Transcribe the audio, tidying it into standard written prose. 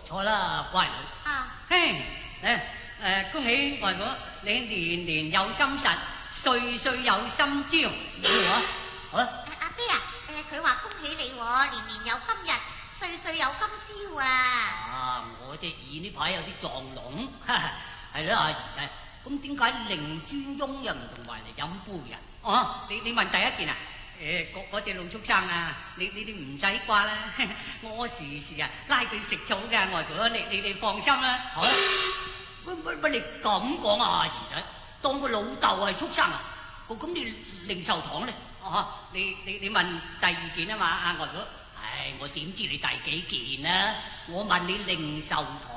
錯啦，乖女。 啊， 嘿，恭喜外母，你年年有心實，歲歲有心朝。好啊。 阿爹啊，佢話恭喜你喎，年年有今日，歲歲有今朝啊。 啊，我隻耳呢排有啲撞聾，係啦，阿兒仔。咁點解令尊翁又唔同埋嚟飲杯人？哦，你問第一件啊？嗰隻老畜生啊，你唔使掛啦，我時時啊拉佢食草㗎，外婆，你放心啦。好啦，乜你咁講啊，兒仔？當個老豆係畜生啊？咁你零售堂咧？你問第二件啊嘛，阿外婆。唉，我點知你第幾件啊？我問你零售堂。